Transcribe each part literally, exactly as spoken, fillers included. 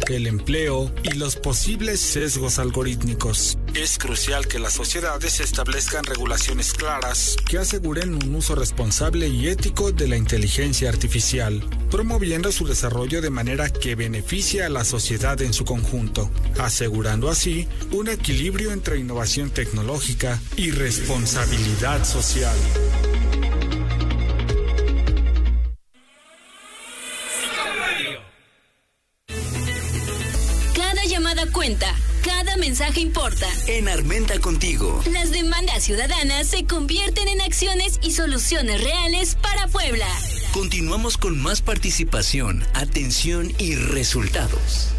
el empleo y los posibles sesgos algorítmicos. Es crucial que las sociedades establezcan regulaciones claras que aseguren un uso responsable y ético de la inteligencia artificial, promoviendo su desarrollo de manera que beneficie a la sociedad en su conjunto, asegurando así un equilibrio entre innovación tecnológica y responsabilidad social. Cada llamada cuenta. Cada mensaje importa. En Armenta Contigo. Las demandas ciudadanas se convierten en acciones y soluciones reales para Puebla. Continuamos con más participación, atención y resultados.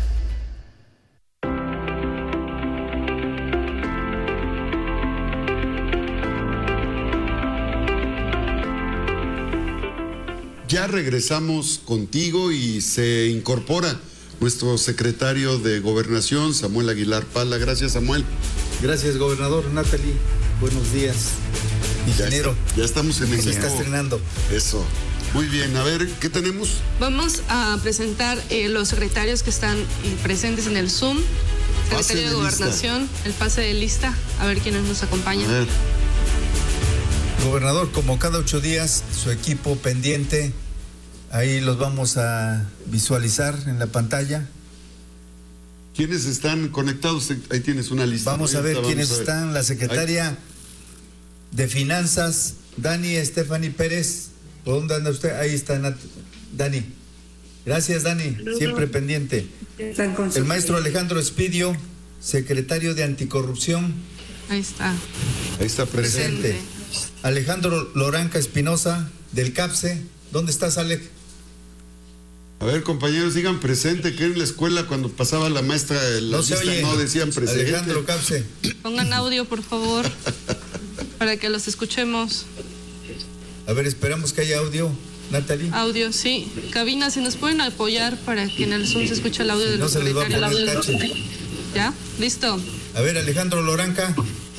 Ya regresamos contigo y se incorpora nuestro secretario de Gobernación, Samuel Aguilar Pala. Gracias, Samuel. Gracias, gobernador. Natalie, buenos días. Ingeniero. Ya, está, ya estamos en el Se está estrenando. Eso. Muy bien, a ver, ¿qué tenemos? Vamos a presentar eh, los secretarios que están presentes en el Zoom. Secretario de, de Gobernación, lista. El pase de lista. A ver quiénes nos acompañan. A ver. Gobernador, como cada ocho días, su equipo pendiente. Ahí los vamos a visualizar en la pantalla. ¿Quiénes están conectados? Ahí tienes una lista. Vamos a ver vamos quiénes a ver. están. La secretaria Ahí. de Finanzas, Dani Estefani Pérez. ¿Por dónde anda usted? Ahí está Nat Dani. Gracias, Dani. Siempre pendiente. El maestro Alejandro Espidio, secretario de Anticorrupción. Ahí está. Ahí está presente. presente. Alejandro Loranca Espinosa, del CAPSE. ¿Dónde estás, Alec? A ver, compañeros, digan presente, que en la escuela cuando pasaba la maestra la no se lista oye. No decían presente. Alejandro Capse. Pongan audio, por favor, para que los escuchemos. A ver, esperamos que haya audio, Natalie. Audio, sí. Cabina, si nos pueden apoyar para que en el Zoom se escuche el audio si de no los se les va a secretarios. poner ¿Ya? ¿Listo? A ver, Alejandro Loranca.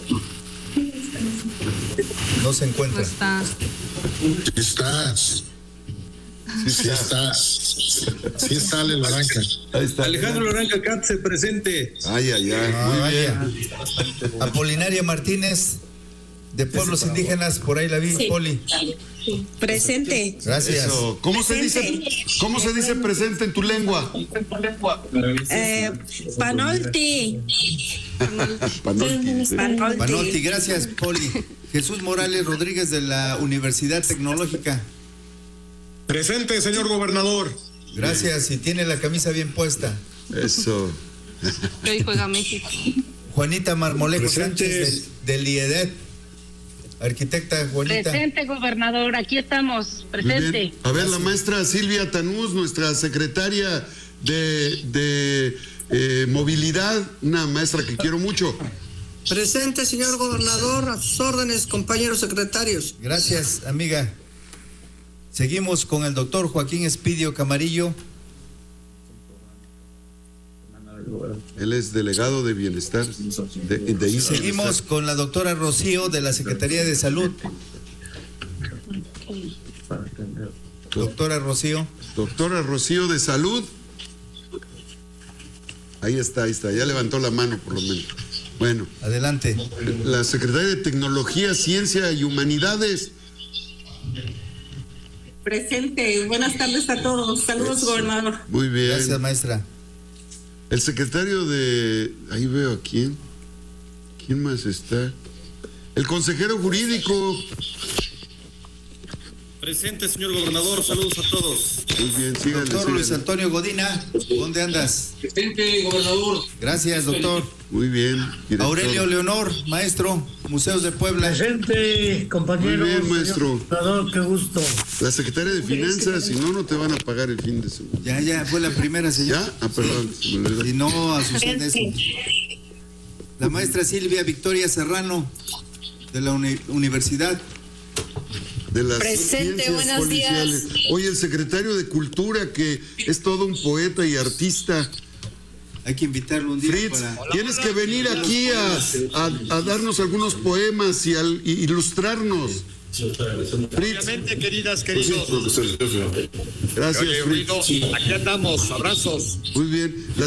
No se encuentra. No está. Estás. Sí, sí está. Sí está Ale Loranca. Ahí está. Alejandro Loranca Capse presente. Ay, ay, ay. Ah, muy vaya. bien. Apolinaria Martínez, de Pueblos Indígenas, por ahí la vi, sí. Poli. Presente. Gracias. Eso. ¿Cómo presente. se dice? ¿Cómo se dice presente en tu lengua? Eh, panolti. Panolti. Panolti. Panolti, gracias, Poli. Jesús Morales Rodríguez de la Universidad Tecnológica. Presente, señor gobernador. Gracias, y tiene la camisa bien puesta. Eso. Hoy juega México. Juanita Marmolejo Sánchez de, del I E D E T. Arquitecta Juanita. Presente, gobernador, aquí estamos, presente. A ver, la maestra Silvia Tanús, nuestra secretaria de, de eh, movilidad, una maestra que quiero mucho. Presente, señor gobernador, a sus órdenes, compañeros secretarios. Gracias, amiga. Seguimos con el doctor Joaquín Espidio Camarillo. Él es delegado de bienestar. De, de y seguimos con la doctora Rocío de la Secretaría de Salud. Doctora Rocío. Doctora Rocío de Salud. Ahí está, ahí está. Ya levantó la mano por lo menos. Bueno. Adelante. La Secretaría de Tecnología, Ciencia y Humanidades. Presente. Buenas tardes a todos. Saludos, Eso. gobernador. Muy bien. Gracias, maestra. El secretario de... Ahí veo a quién. ¿Quién más está? El consejero jurídico. Presente, señor gobernador. Saludos a todos. Muy bien, síganle. Doctor síganle. Luis Antonio Godina, ¿dónde andas? Presente, gobernador. Gracias, doctor. Muy bien. Director. Aurelio Leonor, maestro, Museos de Puebla. Presente, compañero. Muy bien, maestro. Gobernador, qué gusto. La secretaria de Finanzas, si no, no te van a pagar el fin de semana. Ya, ya, fue la primera, señor. ¿Ya? Ah, perdón. Si no, a sus eso. La maestra Silvia Victoria Serrano, de la uni Universidad. De las Presente, buenos policiales. días. Oye, el secretario de Cultura, que es todo un poeta y artista. Hay que invitarlo un día. Fritz, para... tienes que venir aquí a, a, a darnos algunos poemas y a ilustrarnos. Obviamente, queridas, queridos. Gracias, Oye, Fritz. Ruido, aquí andamos, abrazos. Muy bien. La